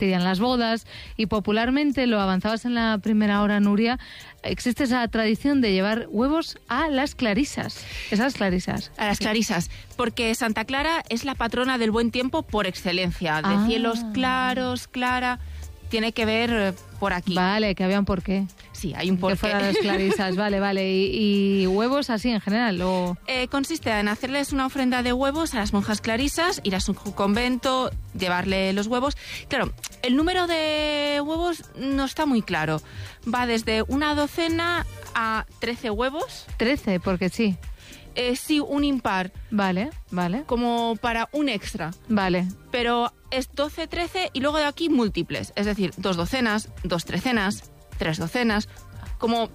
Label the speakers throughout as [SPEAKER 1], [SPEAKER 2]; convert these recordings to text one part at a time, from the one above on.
[SPEAKER 1] fastidian las bodas y popularmente, lo avanzabas en la primera hora, Nuria, existe esa tradición de llevar huevos a las clarisas. Esas clarisas.
[SPEAKER 2] A las clarisas, porque Santa Clara es la patrona del buen tiempo por excelencia, de cielos claros, clara, tiene que ver por aquí.
[SPEAKER 1] Vale, que había un porqué.
[SPEAKER 2] Sí, hay un porqué.
[SPEAKER 1] Que fueran las clarisas, vale. ¿Y huevos así en general? ¿O?
[SPEAKER 2] Consiste en hacerles una ofrenda de huevos a las monjas clarisas, ir a su convento, llevarle los huevos. Claro, el número de huevos no está muy claro. Va desde una docena a 13 huevos.
[SPEAKER 1] 13, porque sí.
[SPEAKER 2] Sí, un impar.
[SPEAKER 1] Vale.
[SPEAKER 2] Como para un extra.
[SPEAKER 1] Vale.
[SPEAKER 2] Pero es 12, 13 y luego de aquí múltiples. Es decir, 2 docenas, 2 trecenas, 3 docenas. Como,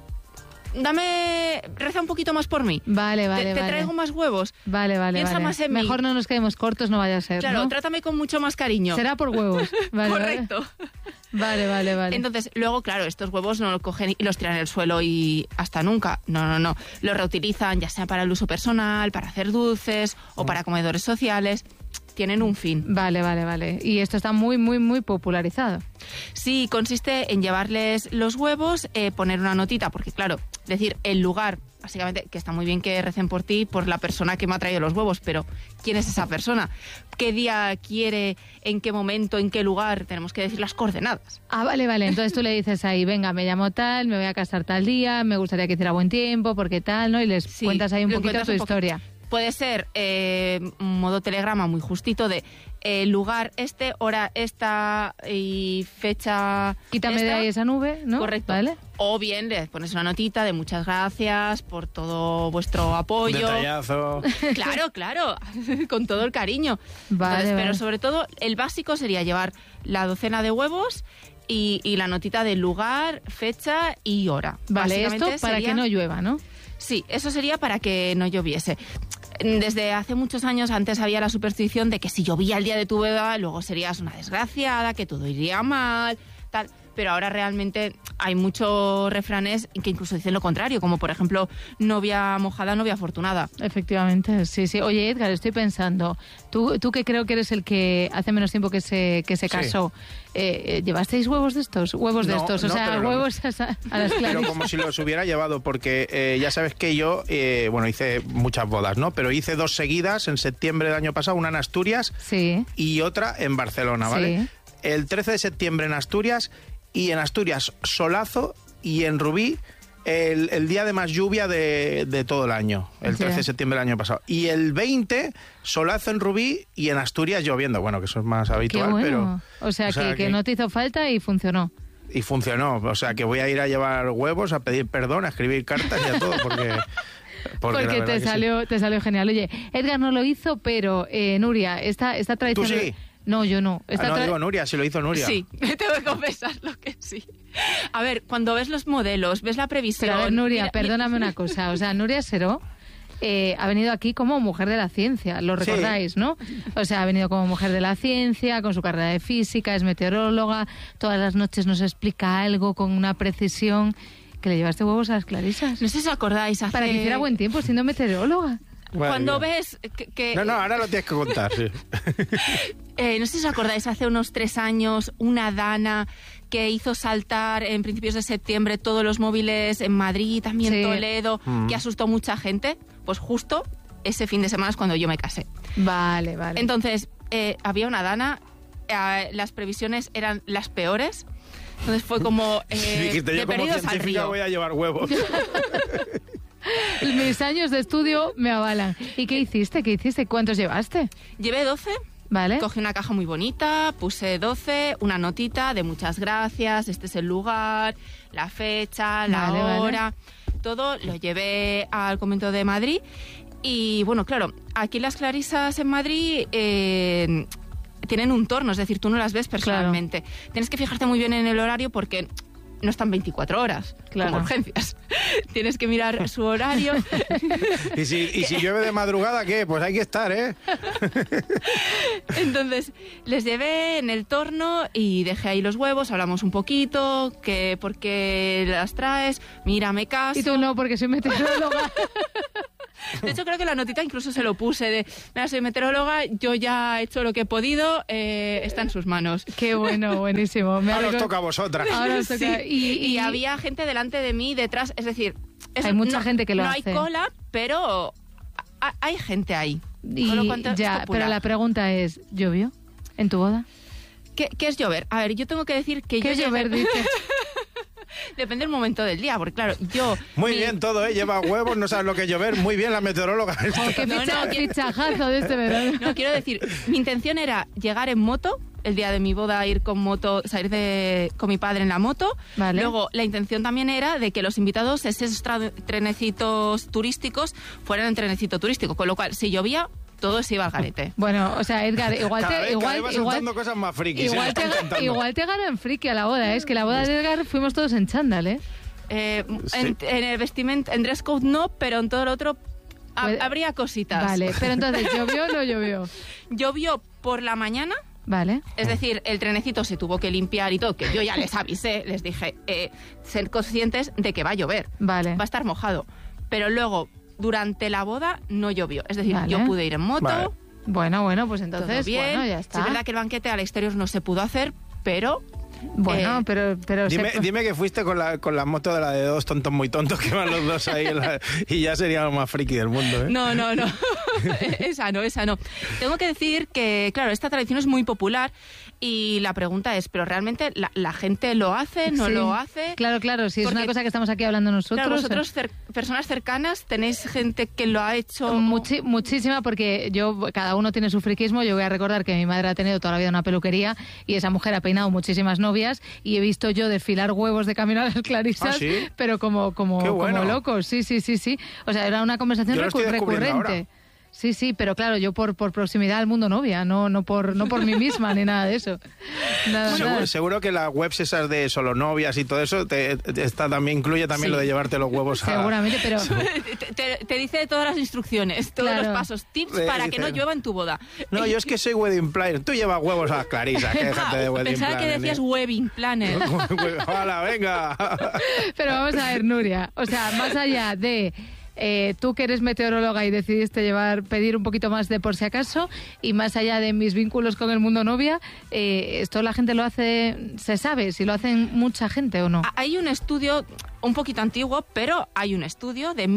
[SPEAKER 2] reza un poquito más por mí.
[SPEAKER 1] Vale.
[SPEAKER 2] Te traigo más huevos.
[SPEAKER 1] Vale.
[SPEAKER 2] Piensa más en mí.
[SPEAKER 1] Mejor no nos quedemos cortos, no vaya a ser,
[SPEAKER 2] Claro,
[SPEAKER 1] ¿no?
[SPEAKER 2] Trátame con mucho más cariño.
[SPEAKER 1] Será por huevos. Vale,
[SPEAKER 2] Correcto.
[SPEAKER 1] Vale.
[SPEAKER 2] Entonces, luego, claro, estos huevos no los cogen y los tiran en el suelo y hasta nunca. No. Los reutilizan ya sea para el uso personal, para hacer dulces o para comedores sociales. Tienen un fin.
[SPEAKER 1] Vale. Y esto está muy, muy, muy popularizado.
[SPEAKER 2] Sí, consiste en llevarles los huevos, poner una notita, porque claro, decir el lugar, básicamente, que está muy bien que recen por ti, por la persona que me ha traído los huevos, pero ¿quién es esa persona? ¿Qué día quiere? ¿En qué momento? ¿En qué lugar? Tenemos que decir las coordenadas.
[SPEAKER 1] Vale. Entonces tú le dices ahí, venga, me llamo tal, me voy a casar tal día, me gustaría que hiciera buen tiempo, porque tal, ¿no? Y les cuentas ahí un poquito tu historia.
[SPEAKER 2] Puede ser modo telegrama muy justito de lugar este, hora esta y fecha.
[SPEAKER 1] Quítame
[SPEAKER 2] esta.
[SPEAKER 1] de ahí esa nube, ¿no?
[SPEAKER 2] Correcto.
[SPEAKER 1] ¿Vale?
[SPEAKER 2] O bien le pones una notita de muchas gracias por todo vuestro apoyo.
[SPEAKER 3] Detallazo.
[SPEAKER 2] Claro, con todo el cariño.
[SPEAKER 1] Vale.
[SPEAKER 2] Pero sobre todo el básico sería llevar la docena de huevos y la notita del lugar, fecha y hora.
[SPEAKER 1] Vale, esto para que no llueva, ¿no?
[SPEAKER 2] Sí, eso sería para que no lloviese. Desde hace muchos años antes había la superstición de que si llovía el día de tu boda, luego serías una desgraciada, que todo iría mal, tal. Pero ahora realmente hay muchos refranes que incluso dicen lo contrario, como por ejemplo, novia mojada, novia afortunada.
[SPEAKER 1] Efectivamente, sí. Oye, Edgar, estoy pensando, tú que creo que eres el que hace menos tiempo que se casó, ¿llevasteis huevos de estos? Huevos de estos, o sea, huevos a las clarisas.
[SPEAKER 3] Pero como si los hubiera llevado, porque ya sabes que yo, hice muchas bodas, ¿no? Pero hice 2 seguidas en septiembre del año pasado, una en Asturias y otra en Barcelona, ¿vale?
[SPEAKER 1] Sí.
[SPEAKER 3] El 13 de septiembre en Asturias, y en Asturias solazo, y en Rubí el día de más lluvia de todo el año, el 13 de septiembre del año pasado. Y el 20, solazo en Rubí y en Asturias lloviendo. Bueno, que eso es más habitual,
[SPEAKER 1] Qué bueno.
[SPEAKER 3] pero...
[SPEAKER 1] O sea, que no te hizo falta y funcionó.
[SPEAKER 3] Y funcionó, o sea, que voy a ir a llevar huevos, a pedir perdón, a escribir cartas y a todo, porque
[SPEAKER 1] te salió genial. Oye, Edgar no lo hizo, pero Nuria, esta tradición...
[SPEAKER 3] ¿Tú sí?
[SPEAKER 1] No, yo no.
[SPEAKER 3] Digo Nuria, si lo hizo Nuria.
[SPEAKER 2] Sí, tengo que confesarlo que sí. A ver, cuando ves los modelos, ves la previsión...
[SPEAKER 1] Pero a ver, Nuria, perdóname una cosa. O sea, Nuria Seró ha venido aquí como mujer de la ciencia, lo recordáis, ¿no? O sea, ha venido como mujer de la ciencia, con su carrera de física, es meteoróloga, todas las noches nos explica algo con una precisión. ¿Que le llevaste huevos a las clarisas?
[SPEAKER 2] No sé si os acordáis.
[SPEAKER 1] Para que hiciera buen tiempo siendo meteoróloga.
[SPEAKER 2] Cuando ves que...
[SPEAKER 3] No, ahora lo tienes que contar, sí.
[SPEAKER 2] No sé si os acordáis, hace unos 3 años, una dana que hizo saltar en principios de septiembre todos los móviles en Madrid, también Toledo, que asustó mucha gente. Pues justo ese fin de semana es cuando yo me casé.
[SPEAKER 1] Vale.
[SPEAKER 2] Entonces, había una dana, las previsiones eran las peores. Entonces fue como...
[SPEAKER 3] dijiste, yo como científica voy a llevar huevos.
[SPEAKER 1] Mis años de estudio me avalan. ¿Y qué hiciste? ¿Cuántos llevaste?
[SPEAKER 2] Llevé 12.
[SPEAKER 1] Vale.
[SPEAKER 2] Cogí una caja muy bonita, puse 12, una notita de muchas gracias, este es el lugar, la fecha, la hora, todo lo llevé al convento de Madrid. Y bueno, claro, aquí las clarisas en Madrid tienen un torno, es decir, tú no las ves personalmente. Claro. Tienes que fijarte muy bien en el horario porque no están 24 horas, como urgencias. Tienes que mirar su horario.
[SPEAKER 3] ¿Y si llueve de madrugada, qué? Pues hay que estar, ¿eh?
[SPEAKER 2] Entonces, les llevé en el torno y dejé ahí los huevos, hablamos un poquito, que por qué las traes, mira, me caso.
[SPEAKER 1] Y tú no, porque soy meteoróloga.
[SPEAKER 2] De hecho, creo que la notita incluso se lo puse de, mira, soy meteoróloga, yo ya he hecho lo que he podido, está en sus manos.
[SPEAKER 1] Qué bueno, buenísimo.
[SPEAKER 3] Ahora os toca a vosotras.
[SPEAKER 1] Ahora os toca.
[SPEAKER 2] Sí. Y había gente delante de mí, detrás, es decir...
[SPEAKER 1] Hay mucha gente que lo hace.
[SPEAKER 2] No hay cola, pero hay gente ahí.
[SPEAKER 1] Pero la pregunta es, ¿llovió en tu boda?
[SPEAKER 2] ¿Qué es llover? A ver, yo tengo que decir que
[SPEAKER 1] ¿Qué es llover, dices?
[SPEAKER 2] Depende del momento del día, porque claro, yo...
[SPEAKER 3] Muy bien todo, ¿eh? Lleva huevos, no sabes lo que es llover. Muy bien la meteoróloga.
[SPEAKER 1] ¡Qué fichajazo de este verano!
[SPEAKER 2] No, quiero decir, mi intención era llegar en moto, el día de mi boda ir con moto, salir con mi padre en la moto.
[SPEAKER 1] Vale.
[SPEAKER 2] Luego, la intención también era de que los invitados, esos trenecitos turísticos, fueran en trenecito turístico, con lo cual, si llovía... todo se iba al garete.
[SPEAKER 1] Bueno, o sea, Edgar, igual
[SPEAKER 3] cosas más frikis.
[SPEAKER 1] Igual te ganan friki a la boda, ¿eh? Es que la boda de Edgar fuimos todos en chándal, ¿eh?
[SPEAKER 2] Sí. En el vestimenta, en dress code no, pero en todo lo otro habría cositas.
[SPEAKER 1] Vale, pero entonces, ¿llovió o no llovió?
[SPEAKER 2] Llovió por la mañana.
[SPEAKER 1] Vale.
[SPEAKER 2] Es decir, el trenecito se tuvo que limpiar y todo, que yo ya les avisé, les dije, ser conscientes de que va a llover.
[SPEAKER 1] Vale.
[SPEAKER 2] Va a estar mojado. Pero luego, durante la boda, no llovió. Es decir,
[SPEAKER 1] vale.
[SPEAKER 2] yo pude ir en moto.
[SPEAKER 3] Vale.
[SPEAKER 1] Bueno, pues entonces,
[SPEAKER 2] bien.
[SPEAKER 1] bueno, ya está.
[SPEAKER 2] Es verdad que el banquete al exterior no se pudo hacer, pero...
[SPEAKER 1] Bueno, pero
[SPEAKER 3] dime que fuiste con la moto de la de dos tontos muy tontos que van los dos ahí y ya sería lo más friki del mundo, ¿eh?
[SPEAKER 2] No. esa no. Tengo que decir que, claro, esta tradición es muy popular y la pregunta es, ¿pero realmente la gente lo hace, no lo hace?
[SPEAKER 1] Claro, si es una cosa que estamos aquí hablando nosotros.
[SPEAKER 2] Claro, vosotros, personas cercanas, ¿tenéis gente que lo ha hecho?
[SPEAKER 1] Muchísima, porque cada uno tiene su friquismo. Yo voy a recordar que mi madre ha tenido toda la vida una peluquería y esa mujer ha peinado muchísimas novias y he visto yo desfilar huevos de camino a las clarisas,
[SPEAKER 3] ¿Ah, sí?
[SPEAKER 1] pero como locos. Sí. O sea, era una conversación recurrente. Sí, pero claro, yo por proximidad al mundo novia, no por mí misma ni nada de eso. Nada.
[SPEAKER 3] Seguro que las webs esas de solo novias y todo eso incluye también lo de llevarte los huevos a...
[SPEAKER 1] Seguramente, pero...
[SPEAKER 2] te dice todas las instrucciones, todos los pasos, tips para que no llueva en tu boda.
[SPEAKER 3] No, yo es que soy wedding planner. Tú llevas huevos a las clarisas, que déjate de wedding planner.
[SPEAKER 2] Pensaba que decías wedding planner.
[SPEAKER 3] ¡Hala, venga!
[SPEAKER 1] Pero vamos a ver, Nuria, o sea, más allá de... tú que eres meteoróloga y decidiste pedir un poquito más de por si acaso, y más allá de mis vínculos con el mundo novia, ¿esto la gente lo hace, se sabe si lo hacen mucha gente o no?
[SPEAKER 2] Hay un estudio un poquito antiguo, pero hay un estudio de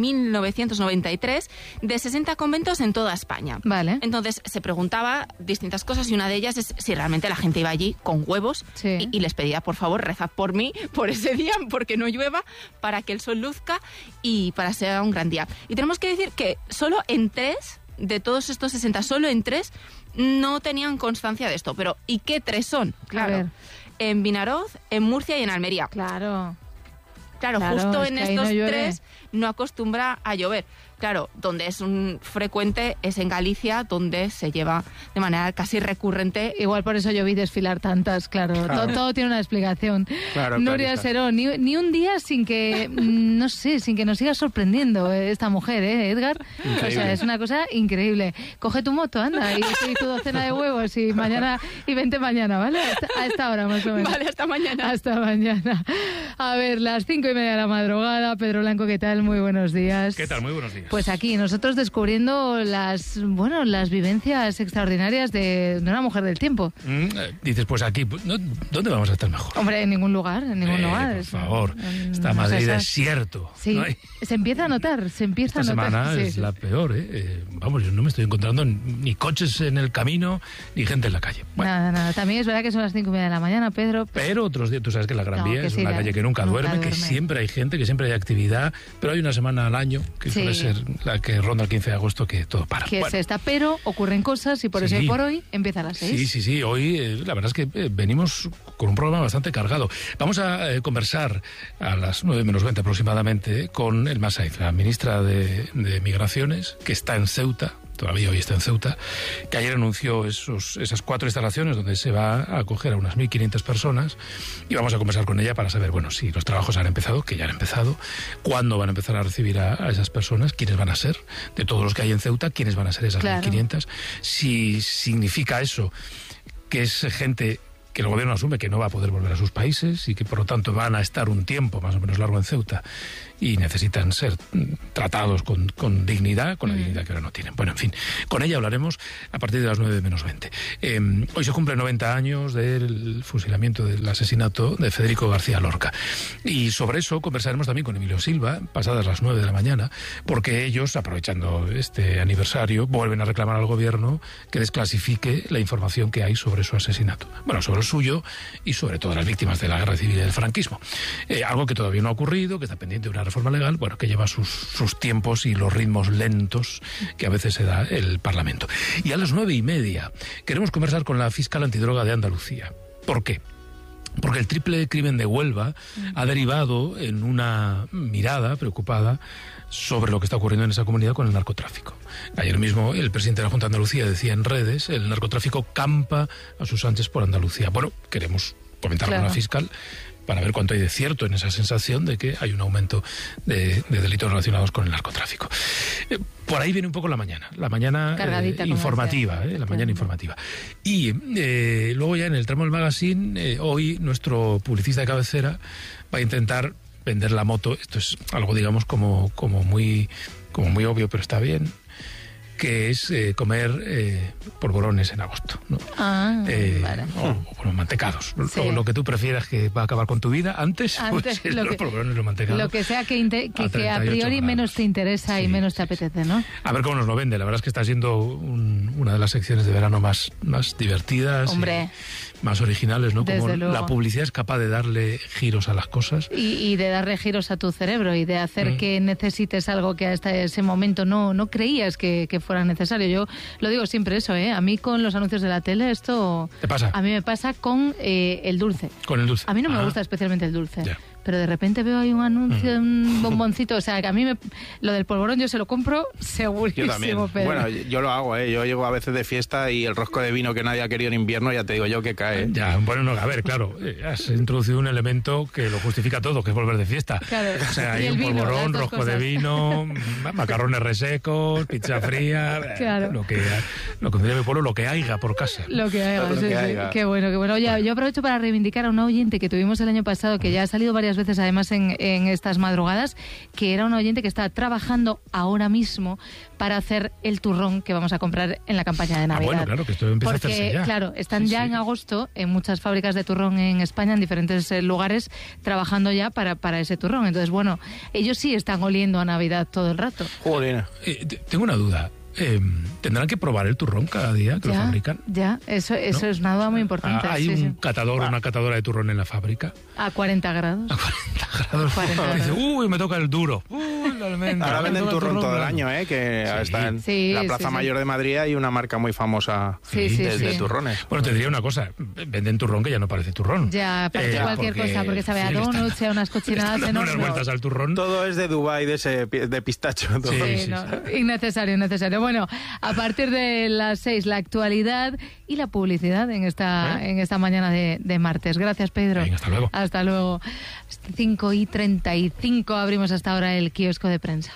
[SPEAKER 2] 1993 de 60 conventos en toda España.
[SPEAKER 1] Vale.
[SPEAKER 2] Entonces se preguntaba distintas cosas y una de ellas es si realmente la gente iba allí con huevos y les pedía, por favor, rezad por mí, por ese día, porque no llueva, para que el sol luzca y para ser un gran día. Y tenemos que decir que solo en 3 de todos estos 60, solo en 3 no tenían constancia de esto. Pero ¿y qué 3 son? Claro, en Vinaroz, en Murcia y en Almería.
[SPEAKER 1] Claro,
[SPEAKER 2] justo en estos
[SPEAKER 1] no
[SPEAKER 2] 3 no acostumbra a llover. Claro, donde es frecuente es en Galicia, donde se lleva de manera casi recurrente.
[SPEAKER 1] Igual por eso yo vi desfilar tantas, claro. Todo tiene una explicación.
[SPEAKER 3] Claro,
[SPEAKER 1] Nuria Serón, ni un día sin que, no sé, sin que nos siga sorprendiendo esta mujer, Edgar.
[SPEAKER 3] Increíble.
[SPEAKER 1] O sea, es una cosa increíble. Coge tu moto, anda, y tu docena de huevos y vente mañana, ¿vale? A esta hora más o menos.
[SPEAKER 2] Vale, hasta mañana.
[SPEAKER 1] Hasta mañana. A ver, las 5:30 de la madrugada. Pedro Blanco, ¿qué tal? Muy buenos días.
[SPEAKER 4] ¿Qué tal? Muy buenos días.
[SPEAKER 1] Pues aquí nosotros descubriendo las vivencias extraordinarias de una mujer del tiempo.
[SPEAKER 4] Dices, pues aquí, ¿dónde vamos a estar mejor?
[SPEAKER 1] Hombre, en ningún lugar,
[SPEAKER 4] Por favor, está Madrid desierto.
[SPEAKER 1] Sí,
[SPEAKER 4] ¿no?
[SPEAKER 1] se empieza a notar,
[SPEAKER 4] Esta semana es la peor, Vamos, yo no me estoy encontrando ni coches en el camino, ni gente en la calle. Bueno.
[SPEAKER 1] Nada. También es verdad que son las 5:30 de la mañana, Pedro.
[SPEAKER 4] Pero otros días, tú sabes que la Gran Vía es una calle que nunca duerme, que siempre hay gente, que siempre hay actividad, pero hay una semana al año, que suele ser la que ronda el 15 de agosto, que todo para.
[SPEAKER 1] Que es esta, pero ocurren cosas y por eso hoy por hoy empieza a las 6.
[SPEAKER 4] Sí. Hoy la verdad es que venimos con un programa bastante cargado. Vamos a conversar a las 9:20 aproximadamente con Elma Saiz, la ministra de Migraciones, que está en Ceuta. Todavía hoy está en Ceuta, que ayer anunció esas 4 instalaciones donde se va a acoger a unas 1.500 personas, y vamos a conversar con ella para saber, si los trabajos han empezado, que ya han empezado, cuándo van a empezar a recibir a esas personas, quiénes van a ser, de todos los que hay en Ceuta, quiénes van a ser esas 1.500, si significa eso que es gente que el gobierno asume que no va a poder volver a sus países y que por lo tanto van a estar un tiempo más o menos largo en Ceuta y necesitan ser tratados con dignidad, con la dignidad que ahora no tienen. Bueno, en fin, con ella hablaremos a partir de las 9 menos 20. Hoy se cumplen 90 años del fusilamiento, del asesinato de Federico García Lorca. Y sobre eso conversaremos también con Emilio Silva, pasadas las 9 de la mañana, porque ellos, aprovechando este aniversario, vuelven a reclamar al gobierno que desclasifique la información que hay sobre su asesinato. Bueno, sobre el suyo y sobre todas las víctimas de la guerra civil y del franquismo. Algo que todavía no ha ocurrido, que está pendiente de una reforma legal, bueno, que lleva sus tiempos y los ritmos lentos que a veces se da el Parlamento. Y a las 9:30 queremos conversar con la fiscal antidroga de Andalucía. ¿Por qué? Porque el triple crimen de Huelva ha derivado en una mirada preocupada sobre lo que está ocurriendo en esa comunidad con el narcotráfico. Ayer mismo el presidente de la Junta de Andalucía decía en redes: el narcotráfico campa a sus anchas por Andalucía. Bueno, queremos comentarlo con la fiscal para ver cuánto hay de cierto en esa sensación de que hay un aumento de delitos relacionados con el narcotráfico. Por ahí viene un poco la mañana informativa, la mañana informativa. Y luego ya en el tramo del magazine, hoy nuestro publicista de cabecera va a intentar vender la moto. Esto es algo, digamos, como muy obvio, pero está bien, que es comer polvorones en agosto, ¿no?
[SPEAKER 1] Vale.
[SPEAKER 4] O bueno, mantecados. Sí. Lo que tú prefieras que va a acabar con tu vida antes pues, los polvorones, los mantecados.
[SPEAKER 1] Lo que sea que a priori grados. Menos te interesa y menos te apetece, ¿no?
[SPEAKER 4] A ver cómo nos lo vende. La verdad es que está siendo una de las secciones de verano más divertidas.
[SPEAKER 1] Hombre.
[SPEAKER 4] Más originales, ¿no?
[SPEAKER 1] Desde
[SPEAKER 4] como
[SPEAKER 1] luego.
[SPEAKER 4] La publicidad es capaz de darle giros a las cosas.
[SPEAKER 1] Y de darle giros a tu cerebro y de hacer que necesites algo que hasta ese momento no creías que fuera necesario. Yo lo digo siempre eso, ¿eh? A mí con los anuncios de la tele esto...
[SPEAKER 4] ¿Te pasa?
[SPEAKER 1] A mí me pasa con el dulce.
[SPEAKER 4] Con el dulce.
[SPEAKER 1] A mí no me gusta especialmente el dulce.
[SPEAKER 4] Ya.
[SPEAKER 1] Pero de repente veo ahí un anuncio de un bomboncito. O sea, que a mí lo del polvorón yo se lo compro segurísimo.
[SPEAKER 3] Yo también.
[SPEAKER 1] Pedro.
[SPEAKER 3] Bueno, yo lo hago, ¿eh? Yo llego a veces de fiesta y el rosco de vino que nadie ha querido en invierno, ya te digo yo que cae.
[SPEAKER 4] Ya, bueno, no, a ver, claro, has introducido un elemento que lo justifica todo, que es volver de fiesta.
[SPEAKER 1] Claro.
[SPEAKER 4] O sea, hay
[SPEAKER 1] Y el
[SPEAKER 4] un
[SPEAKER 1] vino,
[SPEAKER 4] polvorón, rosco
[SPEAKER 1] cosas.
[SPEAKER 4] de vino, macarrones resecos, pizza fría,
[SPEAKER 1] Claro.
[SPEAKER 4] lo que diría mi pueblo, lo que haya por casa.
[SPEAKER 1] Lo que haya,
[SPEAKER 3] Lo
[SPEAKER 1] sí,
[SPEAKER 3] que
[SPEAKER 1] sí.
[SPEAKER 3] haya.
[SPEAKER 1] Qué bueno, qué bueno. Oye, yo aprovecho para reivindicar a una oyente que tuvimos el año pasado, que ya ha salido varias veces además en estas madrugadas, que era una oyente que está trabajando ahora mismo para hacer el turrón que vamos a comprar en la campaña de Navidad.
[SPEAKER 4] Bueno, claro, que esto empieza a hacerse
[SPEAKER 1] Porque,
[SPEAKER 4] ya.
[SPEAKER 1] claro, están ya en agosto en muchas fábricas de turrón en España, en diferentes lugares, trabajando ya para ese turrón. Entonces, bueno, ellos sí están oliendo a Navidad todo el rato.
[SPEAKER 3] Joder.
[SPEAKER 4] Tengo una duda. ¿Tendrán que probar el turrón cada día que lo fabrican?
[SPEAKER 1] Ya, eso es una duda muy importante.
[SPEAKER 4] ¿Hay
[SPEAKER 1] sí,
[SPEAKER 4] un catador o una catadora de turrón en la fábrica?
[SPEAKER 1] A 40 grados.
[SPEAKER 4] A 40 grados.
[SPEAKER 1] 40 grados.
[SPEAKER 4] Dice, uy, me toca el duro. La almendra.
[SPEAKER 3] Ahora venden
[SPEAKER 4] Me toca el
[SPEAKER 3] turrón todo el
[SPEAKER 4] blando.
[SPEAKER 3] año, que está en la Plaza
[SPEAKER 1] sí.
[SPEAKER 3] Mayor de Madrid hay una marca muy famosa de turrones.
[SPEAKER 4] Bueno, te diría una cosa, venden turrón que ya no parece turrón.
[SPEAKER 1] Ya, parece cualquier cosa, porque sabe a donut, a unas cochinadas
[SPEAKER 4] están dando unas
[SPEAKER 1] enormes.
[SPEAKER 4] vueltas al turrón.
[SPEAKER 3] Todo es de Dubái, de pistacho. Todo.
[SPEAKER 1] Sí, no, innecesario. Bueno, a partir de las 6, la actualidad y la publicidad en esta mañana de martes. Gracias, Pedro.
[SPEAKER 4] Venga, hasta luego.
[SPEAKER 1] Hasta luego. 5:35 abrimos hasta ahora el kiosco de prensa.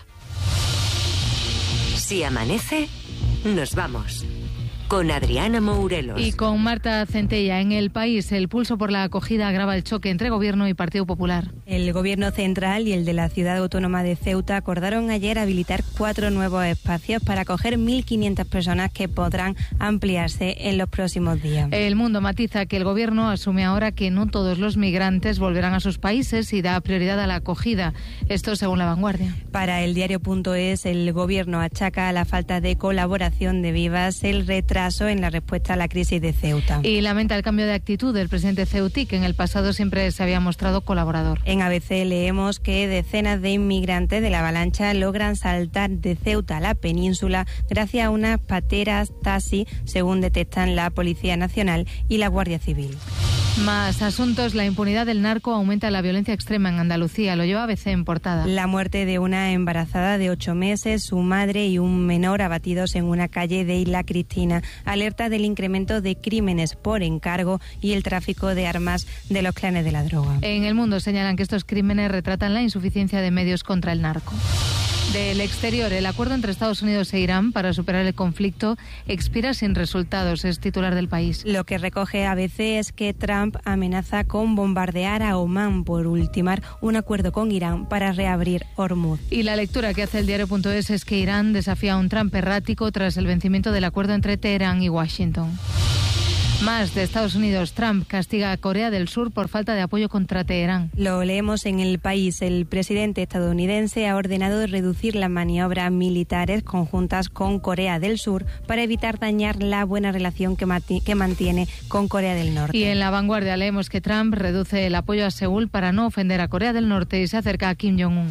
[SPEAKER 5] Si amanece, nos vamos. Con Adriana Mourelos.
[SPEAKER 1] Y con Marta Centella. En El País, el pulso por la acogida agrava el choque entre Gobierno y Partido Popular.
[SPEAKER 6] El Gobierno central y el de la Ciudad Autónoma de Ceuta acordaron ayer habilitar 4 nuevos espacios para acoger 1.500 personas que podrán ampliarse en los próximos días.
[SPEAKER 1] El Mundo matiza que el Gobierno asume ahora que no todos los migrantes volverán a sus países y da prioridad a la acogida. Esto según La Vanguardia.
[SPEAKER 6] Para el diario.es, el Gobierno achaca a la falta de colaboración de Vivas el retraso en la respuesta a la crisis de Ceuta.
[SPEAKER 1] Y lamenta el cambio de actitud del presidente ceutí, que en el pasado siempre se había mostrado colaborador.
[SPEAKER 6] En ABC leemos que decenas de inmigrantes de la Avalancha logran saltar de Ceuta a la península gracias a unas pateras taxi, según detectan la Policía Nacional y la Guardia Civil.
[SPEAKER 1] Más asuntos. La impunidad del narco aumenta la violencia extrema en Andalucía. Lo lleva ABC en portada.
[SPEAKER 6] La muerte de una embarazada de 8 meses, su madre y un menor abatidos en una calle de Isla Cristina. Alerta del incremento de crímenes por encargo y el tráfico de armas de los clanes de la droga.
[SPEAKER 1] En El Mundo señalan que estos crímenes retratan la insuficiencia de medios contra el narco. Del exterior, el acuerdo entre Estados Unidos e Irán para superar el conflicto expira sin resultados, es titular del País.
[SPEAKER 6] Lo que recoge ABC es que Trump amenaza con bombardear a Omán por ultimar un acuerdo con Irán para reabrir Hormuz.
[SPEAKER 1] Y la lectura que hace el diario.es es que Irán desafía a un Trump errático tras el vencimiento del acuerdo entre Teherán y Washington. Más de Estados Unidos. Trump castiga a Corea del Sur por falta de apoyo contra Teherán.
[SPEAKER 6] Lo leemos en El País. El presidente estadounidense ha ordenado reducir las maniobras militares conjuntas con Corea del Sur para evitar dañar la buena relación que mantiene con Corea del Norte.
[SPEAKER 1] Y en La Vanguardia leemos que Trump reduce el apoyo a Seúl para no ofender a Corea del Norte y se acerca a Kim Jong-un.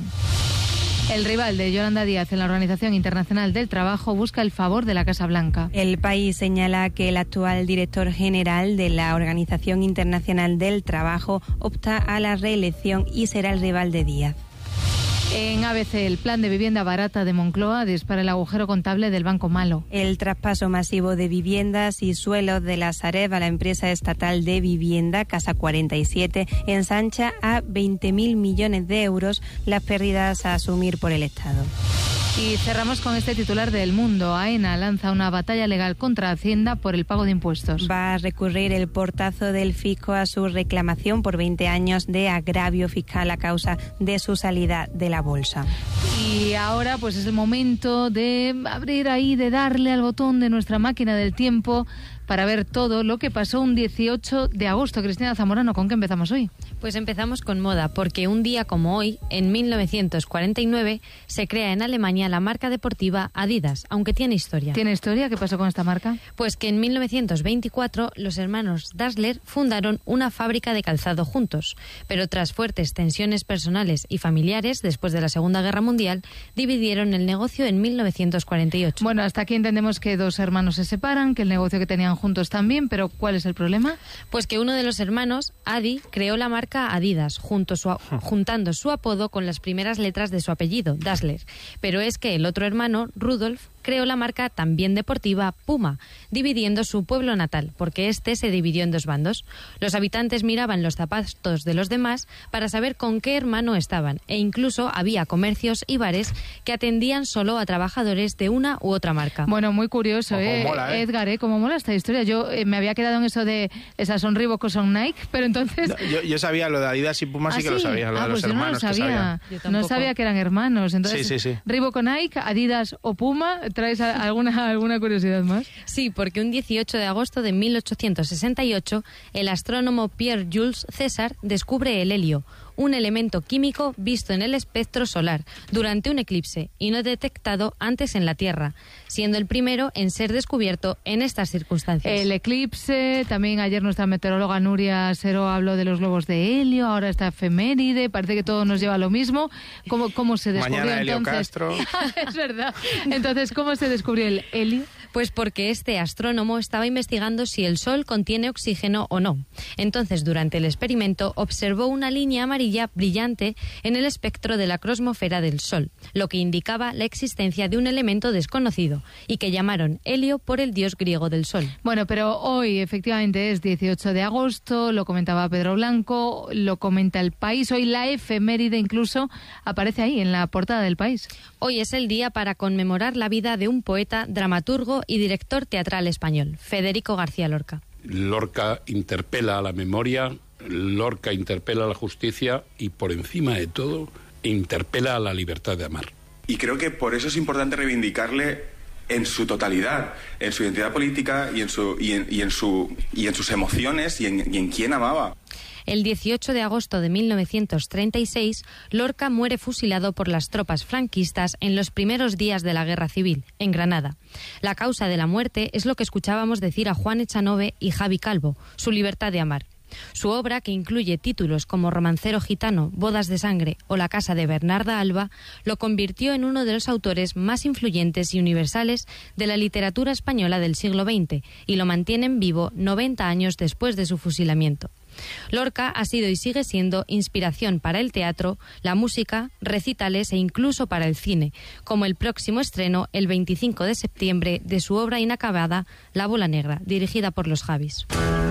[SPEAKER 1] El rival de Yolanda Díaz en la Organización Internacional del Trabajo busca el favor de la Casa Blanca.
[SPEAKER 6] El País señala que el actual director general de la Organización Internacional del Trabajo opta a la reelección y será el rival de Díaz.
[SPEAKER 1] En ABC, el plan de vivienda barata de Moncloa dispara el agujero contable del Banco Malo.
[SPEAKER 6] El traspaso masivo de viviendas y suelos de la Sareb a la empresa estatal de vivienda, Casa 47, ensancha a 20.000 millones de euros las pérdidas a asumir por el Estado.
[SPEAKER 1] Y cerramos con este titular del Mundo. AENA lanza una batalla legal contra Hacienda por el pago de impuestos.
[SPEAKER 6] Va a recurrir el portazo del fisco a su reclamación por 20 años de agravio fiscal a causa de su salida de la bolsa.
[SPEAKER 1] Y ahora pues es el momento de abrir ahí, de darle al botón de nuestra máquina del tiempo para ver todo lo que pasó un 18 de agosto. Cristina Zamorano, ¿con qué empezamos hoy?
[SPEAKER 7] Pues empezamos con moda, porque un día como hoy, en 1949, se crea en Alemania la marca deportiva Adidas, aunque tiene historia.
[SPEAKER 1] ¿Tiene historia? ¿Qué pasó con esta marca?
[SPEAKER 7] Pues que en 1924 los hermanos Dassler fundaron una fábrica de calzado juntos, pero tras fuertes tensiones personales y familiares después de la Segunda Guerra Mundial, dividieron el negocio en 1948.
[SPEAKER 1] Bueno, hasta aquí entendemos que dos hermanos se separan, que el negocio que tenían juntos también, pero ¿cuál es el problema?
[SPEAKER 7] Pues que uno de los hermanos, Adi, creó la marca Adidas, juntando su apodo con las primeras letras de su apellido, Dassler. Pero es que el otro hermano, Rudolf, creó la marca también deportiva Puma, dividiendo su pueblo natal, porque este se dividió en dos bandos. Los habitantes miraban los zapatos de los demás para saber con qué hermano estaban, e incluso había comercios y bares que atendían solo a trabajadores de una u otra marca.
[SPEAKER 1] Bueno, muy curioso,
[SPEAKER 3] mola,
[SPEAKER 1] Edgar, cómo mola esta historia. Yo me había quedado en eso de esas son Reebok o son Nike, pero entonces...
[SPEAKER 3] No, yo sabía lo de Adidas y Puma, sí que lo sabía, lo de los
[SPEAKER 1] pues
[SPEAKER 3] hermanos
[SPEAKER 1] yo no lo sabía.
[SPEAKER 7] No
[SPEAKER 1] sabía que eran hermanos. Entonces,
[SPEAKER 3] sí.
[SPEAKER 1] Reebok o Nike, Adidas o Puma, ¿traes alguna curiosidad más?
[SPEAKER 7] Sí, porque un 18 de agosto de 1868, el astrónomo Pierre Jules César descubre el helio, un elemento químico visto en el espectro solar durante un eclipse y no detectado antes en la Tierra, siendo el primero en ser descubierto en estas circunstancias.
[SPEAKER 1] El eclipse, también ayer nuestra meteoróloga Nuria Seró habló de los globos de helio, ahora esta efeméride, parece que todo nos lleva a lo mismo. ¿Cómo se descubrió
[SPEAKER 3] Mañana Helio
[SPEAKER 1] entonces?
[SPEAKER 3] Castro.
[SPEAKER 1] Es verdad. Entonces, ¿cómo se descubrió el helio?
[SPEAKER 7] Pues porque este astrónomo estaba investigando si el Sol contiene oxígeno o no. Entonces, durante el experimento, observó una línea amarilla brillante en el espectro de la cromosfera del Sol, lo que indicaba la existencia de un elemento desconocido y que llamaron helio por el dios griego del Sol.
[SPEAKER 1] Bueno, pero hoy efectivamente es 18 de agosto, lo comentaba Pedro Blanco, lo comenta El País, hoy la efeméride incluso aparece ahí en la portada del País.
[SPEAKER 7] Hoy es el día para conmemorar la vida de un poeta, dramaturgo y director teatral español, Federico García Lorca.
[SPEAKER 8] Lorca interpela a la memoria, Lorca interpela a la justicia y, por encima de todo, interpela a la libertad de amar.
[SPEAKER 9] Y creo que por eso es importante reivindicarle en su totalidad, en su identidad política y en sus emociones y en quién amaba.
[SPEAKER 7] El 18 de agosto de 1936, Lorca muere fusilado por las tropas franquistas en los primeros días de la Guerra Civil, en Granada. La causa de la muerte es lo que escuchábamos decir a Juan Echanove y Javi Calvo, su libertad de amar. Su obra, que incluye títulos como Romancero gitano, Bodas de sangre o La casa de Bernarda Alba, lo convirtió en uno de los autores más influyentes y universales de la literatura española del siglo XX y lo mantienen vivo 90 años después de su fusilamiento. Lorca ha sido y sigue siendo inspiración para el teatro, la música, recitales e incluso para el cine, como el próximo estreno el 25 de septiembre de su obra inacabada La bola negra, dirigida por los Javis.